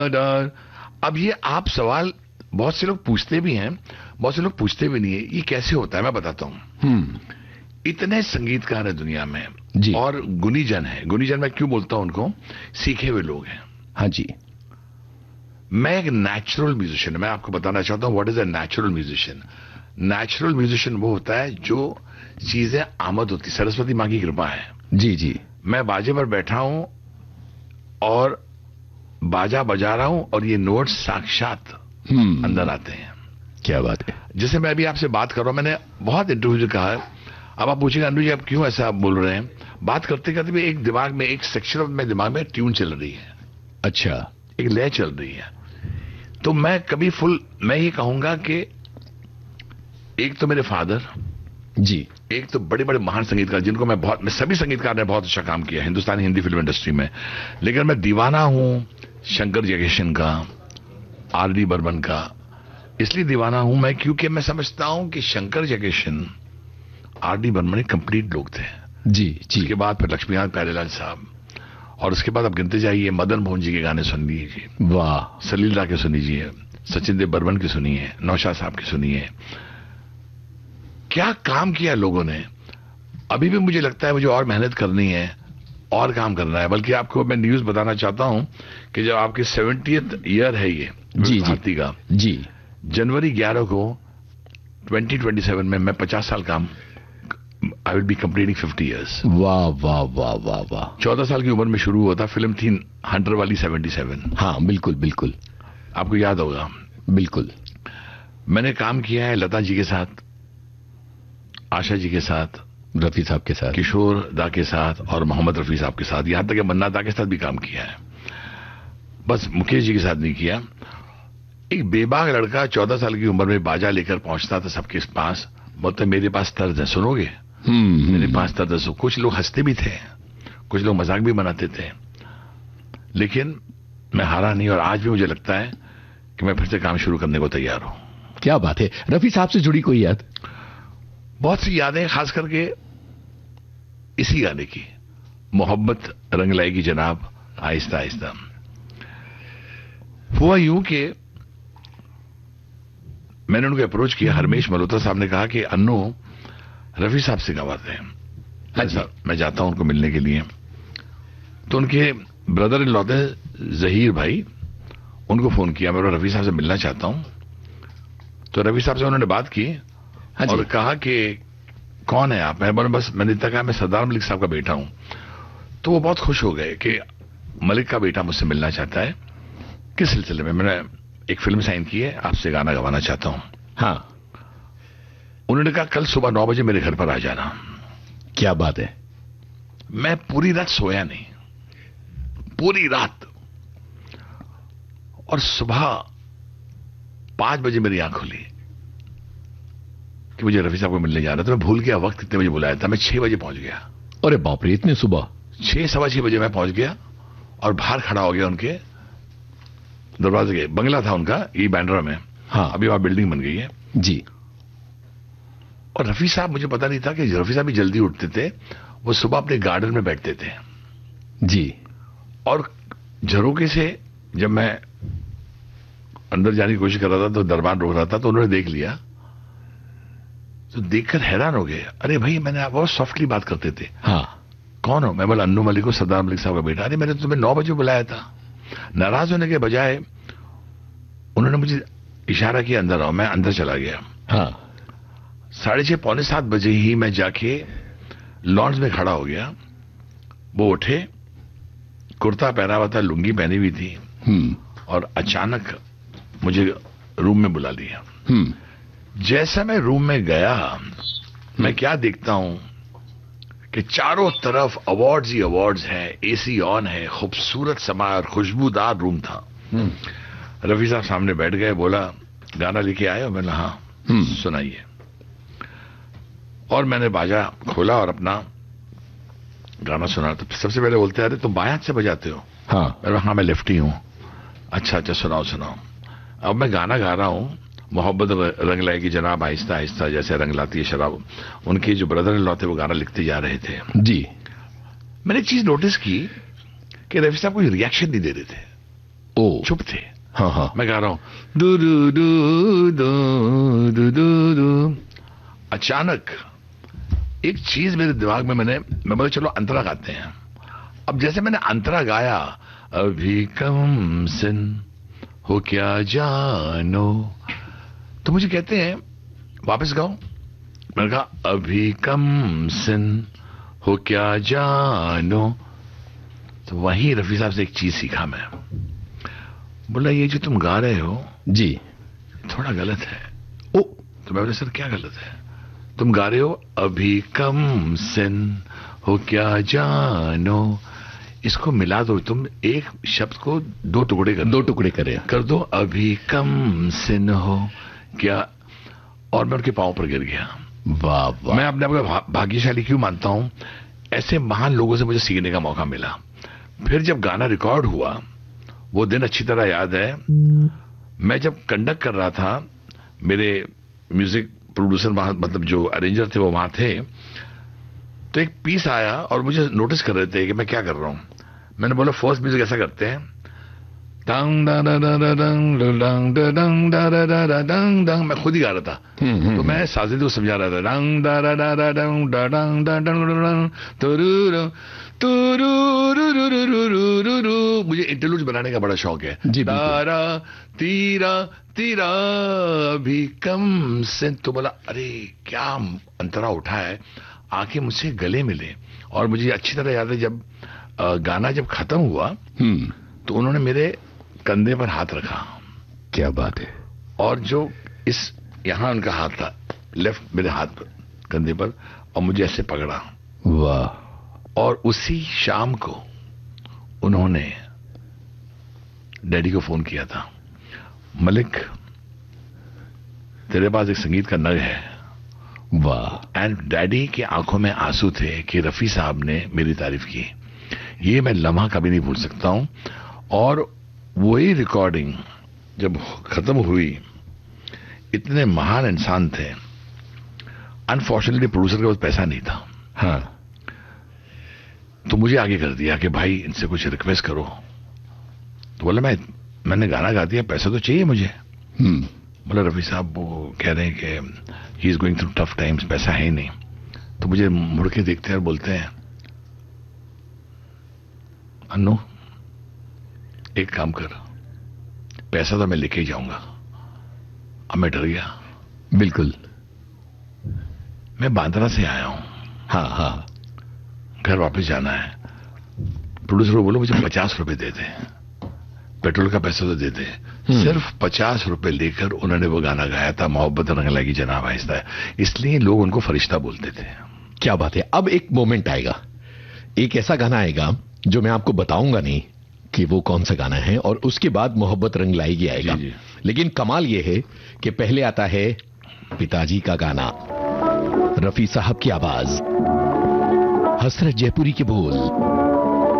अब ये आप सवाल बहुत से लोग पूछते भी हैं, बहुत से लोग पूछते भी नहीं है, ये कैसे होता है मैं बताता हूँ। इतने संगीतकार है दुनिया में जी। और गुणीजन है। गुणीजन मैं क्यों बोलता हूं उनको, सीखे हुए लोग हैं। हाँ जी। मैं एक नेचुरल म्यूजिशियन, मैं आपको बताना चाहता हूं what is a natural musician. Natural musician वो होता है जो चीजें आमद होती, सरस्वती माँ की कृपा है। जी जी। मैं बाजे पर बैठा हूं और बाजा बजा रहा हूं और ये नोट्स साक्षात अंदर आते हैं। क्या बात है। जैसे मैं अभी आपसे बात कर रहा हूं, मैंने बहुत इंटरव्यू में कहा है। अब आप पूछेंगे अनु जी आप क्यों ऐसा बोल रहे हैं, बात करते करते भी एक दिमाग में, एक सेक्शन ऑफ मेरे दिमाग में ट्यून चल रही है। अच्छा। एक लय चल रही है। तो मैं कभी मैं ये कहूंगा कि एक तो मेरे फादर जी, एक तो बड़े बड़े महान संगीतकार जिनको मैं सभी संगीतकार ने बहुत अच्छा काम किया हिंदुस्तानी हिंदी फिल्म इंडस्ट्री में, लेकिन मैं दीवाना हूं शंकर जयकिशन का, आर.डी. बर्मन का। इसलिए दीवाना हूं मैं क्योंकि मैं समझता हूं कि शंकर जयकिशन, आर.डी. बर्मन कम्प्लीट लोग थे। जी जी। उसके बाद फिर लक्ष्मीकांत प्यारेलाल साहब, और उसके बाद आप गिनते जाइए, मदन मोहन जी के गाने सुन लीजिए, वाह, सलील दा के सुन लीजिए, सचिन देव बर्मन की सुनिए, नौशाद साहब की सुनिए। क्या काम किया लोगों ने। अभी भी मुझे लगता है मुझे और मेहनत करनी है और काम करना है। बल्कि आपको मैं न्यूज बताना चाहता हूं कि जब आपकी 70th ईयर है ये भारती का, जी, जनवरी 11 को 2027 में मैं 50 साल काम, I will be completing 50 years. वाह वाह वाह वाह वाह। 14 साल की उम्र में शुरू हुआ था, फिल्म थी हंटर वाली 77। हाँ बिल्कुल बिल्कुल, आपको याद होगा। बिल्कुल। मैंने काम किया है लता जी के साथ, आशा जी के साथ, रफी साहब के साथ, किशोर दा के साथ और मोहम्मद रफी साहब के साथ, यहां तक कि मन्ना दा के साथ भी काम किया है। बस मुकेश जी के साथ नहीं किया। एक बेबाक लड़का 14 साल की उम्र में बाजा लेकर पहुंचता था सबके पास, बोलते मेरे पास तर्ज है, सुनोगे? मेरे पास तर्ज है। कुछ लोग हंसते भी थे, कुछ लोग मजाक भी बनाते थे, लेकिन मैं हारा नहीं और आज भी मुझे लगता है कि मैं फिर से काम शुरू करने को तैयार हूं। क्या बात है। रफी साहब से जुड़ी कोई याद? बहुत सी यादें, खास करके इसी गाने की, मोहब्बत रंग लाएगी जनाब आहिस्ता आहिस्ता। हुआ यूं कि मैंने उनको अप्रोच किया, हरमेश मल्होत्रा साहब ने कहा कि अन्नू रफी साहब से गवाते हैं। हाँ, मैं जाता हूं उनको मिलने के लिए। तो उनके ब्रदर इन लॉ थे जहीर भाई, उनको फोन किया, मैं रफी साहब से मिलना चाहता हूं। तो रफी साहब से उन्होंने बात की और कहा कि कौन है आप? मैं बोला बस मैंने इतना कहा मैं सरदार मलिक साहब का बेटा हूं। तो वो बहुत खुश हो गए कि मलिक का बेटा मुझसे मिलना चाहता है। किस सिलसिले में? मैंने एक फिल्म साइन की है, आपसे गाना गवाना चाहता हूं। हाँ। उन्होंने कहा कल सुबह 9 बजे मेरे घर पर आ जाना। क्या बात है। मैं पूरी रात सोया नहीं, पूरी रात, और सुबह 5 बजे मेरी आंख खुली कि मुझे रफी साहब को मिलने जाना। तो मैं भूल गया वक्त कितने बजे बुलाया था। मैं 6 बजे पहुंच गया। अरे बाप रे, इतने सुबह? 6 सवा 6 बजे मैं पहुंच गया और बाहर खड़ा हो गया उनके दरवाजे के। बंगला था उनका ये बांद्रा में। हाँ, अभी वहां बिल्डिंग बन गई है जी। और रफी साहब, मुझे पता नहीं था कि रफी साहब भी जल्दी उठते थे। वो सुबह अपने गार्डन में बैठते थे जी, और झरोके से जब मैं अंदर जाने की कोशिश कर रहा था तो दरबार रोक रहा था, तो उन्होंने देख लिया। तो देखकर हैरान हो गए। अरे भाई, मैंने बहुत सॉफ्टली बात करते थे। हाँ। कौन हो? मैं बोला अन्नू मलिक को, सरदार मलिक साहब का बेटा। अरे मैंने तुम्हें 9 बजे बुलाया था। नाराज होने के बजाय उन्होंने मुझे इशारा किया अंदर आओ। मैं अंदर चला गया। हाँ। 6:30 पौने 7 बजे ही मैं जाके लॉन्च में खड़ा हो गया। वो उठे, कुर्ता पहना हुआ था, लुंगी पहनी हुई थी, और अचानक मुझे रूम में बुला लिया। जैसा मैं रूम में गया, मैं क्या देखता हूं कि चारों तरफ अवार्ड्स ही अवार्ड्स हैं, एसी ऑन है, खूबसूरत समा और खुशबूदार रूम था। रफी साहब सामने बैठ गए, बोला गाना लेके आए हो? मैंने हाँ। सुनाइए। और मैंने बाजा खोला और अपना गाना सुना। तो सबसे पहले बोलते हैं अरे तुम बाएं हाथ से बजाते हो? हाँ मैं लेफ्टी हूं। अच्छा सुनाओ सुनाओ। अब मैं गाना गा रहा हूं, मोहब्बत रंग लाएगी जनाब आहिस्ता आहिस्ता जैसे रंग लाती है शराब। उनके जो ब्रदर इन लॉ थे वो गाना लिखते जा रहे थे। जी। मैंने एक चीज नोटिस की कि रफी साहब कोई रिएक्शन नहीं दे रहे थे। ओ चुप थे। हाँ हाँ। मैं गा रहा हूं दू दू दू दू दू दू दू। अचानक एक चीज मेरे दिमाग में मैं बोला चलो अंतरा गाते हैं। अब जैसे मैंने अंतरा गाया, अभी कम सिन हो क्या जानो, तो मुझे कहते हैं वापस गाओ। मैंने कहा अभी कम सिन हो क्या जानो। तो वहीं रफी साहब से एक चीज सीखा मैं। बोला ये जो तुम गा रहे हो जी थोड़ा गलत है। ओ तो मैं बोला सर क्या गलत है? तुम गा रहे हो अभी कम सिन हो क्या जानो, इसको मिला दो, तुम एक शब्द को दो टुकड़े कर दो, अभी कम सिन हो क्या। और मैं उनके पांव पर गिर गया। वाह वाह। मैं अपने आप को भाग्यशाली क्यों मानता हूं, ऐसे महान लोगों से मुझे सीखने का मौका मिला। फिर जब गाना रिकॉर्ड हुआ, वो दिन अच्छी तरह याद है। मैं जब कंडक्ट कर रहा था, मेरे म्यूजिक प्रोड्यूसर वहां, मतलब जो अरेंजर थे वो वहां थे, तो एक पीस आया और मुझे नोटिस कर रहे थे कि मैं क्या कर रहा हूं। मैंने बोला फर्स्ट म्यूजिक ऐसा करते हैं, डंग डंग डंग डंग डंग। मैं खुद ही गा रहा था, तो मैं साजिद को समझा रहा था, डंग डंग डंग तुरू। मुझे इंटरलूड बनाने का बड़ा शौक है। तारा तीरा तीरा भी कम से। तो बोला अरे क्या अंतरा उठा है, आंखें मुझसे गले मिले। और मुझे अच्छी तरह याद है जब गाना जब खत्म हुआ तो उन्होंने मेरे कंधे पर हाथ रखा। क्या बात है। और जो इस यहां उनका हाथ था, लेफ्ट मेरे हाथ पर कंधे पर, और मुझे ऐसे पकड़ा। वाह। और उसी शाम को उन्होंने डैडी को फोन किया था, मलिक तेरे पास एक संगीत का नग है। वाह। एंड डैडी की आंखों में आंसू थे कि रफी साहब ने मेरी तारीफ की। ये मैं लम्हा कभी नहीं भूल सकता हूं। और वही रिकॉर्डिंग जब खत्म हुई, इतने महान इंसान थे। अनफॉर्चुनेटली प्रोड्यूसर के पास पैसा नहीं था। हाँ। तो मुझे आगे कर दिया कि भाई इनसे कुछ रिक्वेस्ट करो। तो बोला मैंने गाना गा दिया, पैसा तो चाहिए मुझे। बोला रफी साहब वो कह रहे हैं कि he is going through tough times, पैसा है ही नहीं। तो मुझे मुड़ के देखते हैं और बोलते हैं अन्नू एक काम कर, पैसा तो मैं लेके ही जाऊंगा। अब मैं डर गया। बिल्कुल। मैं बांद्रा से आया हूं। हाँ हाँ। घर वापस जाना है। प्रोड्यूसर को बोलो मुझे 50 रुपए दे दे, पेट्रोल का पैसा तो दे दे। सिर्फ 50 रुपए लेकर उन्होंने वो गाना गाया था, मोहब्बत रंग लागी जनाब आहिस्ता है। इसलिए लोग उनको फरिश्ता बोलते थे। क्या बात है। अब एक मोमेंट आएगा, एक ऐसा गाना आएगा जो मैं आपको बताऊंगा नहीं कि वो कौन सा गाना है, और उसके बाद मोहब्बत रंग लाएगी आएगा। जी। लेकिन कमाल ये है कि पहले आता है पिताजी का गाना, रफी साहब की आवाज, हसरत जयपुरी के बोल,